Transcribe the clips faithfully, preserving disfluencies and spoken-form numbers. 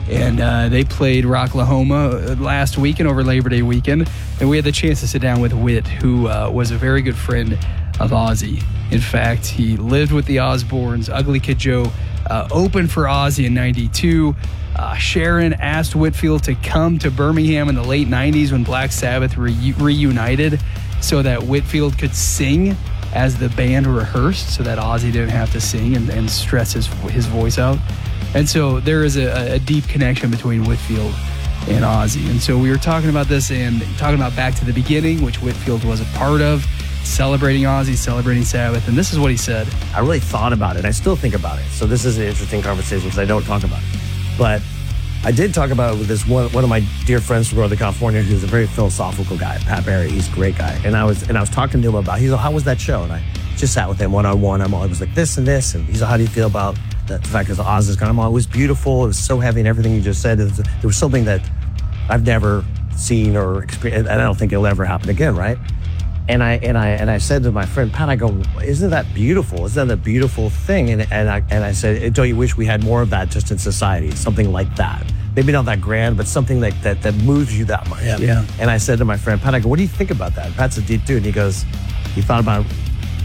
And uh, they played Rocklahoma last weekend over Labor Day weekend. And we had the chance to sit down with Whit, who uh, was a very good friend of Ozzy. In fact, he lived with the Osbournes. Ugly Kid Joe uh, opened for Ozzy in ninety-two. Uh, Sharon asked Whitfield to come to Birmingham in the late nineties when Black Sabbath re- reunited so that Whitfield could sing as the band rehearsed, so that Ozzy didn't have to sing and, and stress his, his voice out. And so there is a, a deep connection between Whitfield and Ozzy. And so we were talking about this and talking about Back to the Beginning, which Whitfield was a part of, celebrating Ozzy, celebrating Sabbath. And this is what he said. I really thought about it. I still think about it. So this is an interesting conversation because I don't talk about it. But I did talk about it with this one one of my dear friends from Northern California who's a very philosophical guy, Pat Barry. He's a great guy. And I was and I was talking to him about, he's like, how was that show? And I just sat with him one-on-one. I'm always like this and this. And he's like, how do you feel about that, the fact that Oz is gone? I'm all, it was beautiful. It was so heavy and everything you just said. It was, there was something that I've never seen or experienced, and I don't think it'll ever happen again, right? And I and I and I said to my friend Pat, I go, isn't that beautiful? Isn't that a beautiful thing? And and I and I said, don't you wish we had more of that just in society? Something like that. Maybe not that grand, but something like that that moves you that much. Yeah. yeah. And I said to my friend Pat, I go, what do you think about that? And Pat's a deep dude, and he goes, he thought about it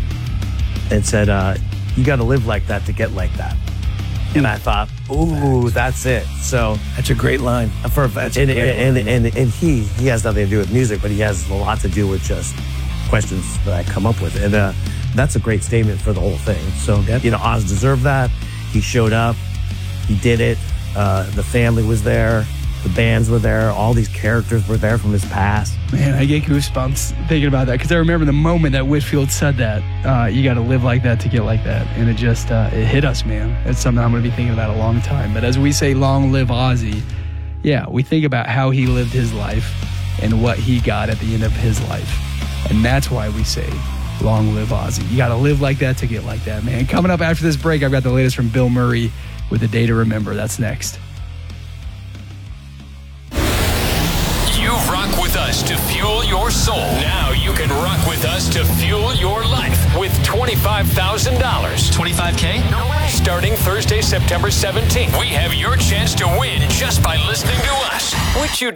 and said, uh, you got to live like that to get like that. And I thought, ooh, that's it. So that's a great line. For and, and, and, and, and he he has nothing to do with music, but he has a lot to do with just questions that I come up with. And uh, that's a great statement for the whole thing. So, you know, Oz deserved that. He showed up. He did it. Uh, the family was there. The bands were there. All these characters were there from his past. Man, I get goosebumps thinking about that because I remember the moment that Whitfield said that. Uh, you got to live like that to get like that. And it just, uh, it hit us, man. It's something I'm going to be thinking about a long time. But as we say, long live Ozzy, yeah, we think about how he lived his life and what he got at the end of his life. And that's why we say, long live Ozzy. You got to live like that to get like that, man. Coming up after this break, I've got the latest from Bill Murray with A Day to Remember. That's next. You rock with us to fuel your soul. Now you can rock with us to fuel your life with twenty-five thousand dollars. twenty-five K? No way. Starting Thursday, September seventeenth, we have your chance to win just by listening to us. Which you